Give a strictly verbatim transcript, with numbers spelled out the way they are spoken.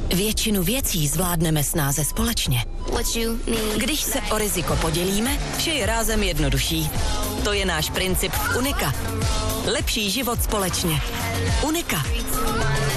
Většinu věcí zvládneme snáze společně. Když se o riziko podělíme, vše je rázem jednodušší. To je náš princip v Unika. Lepší život společně. Unika.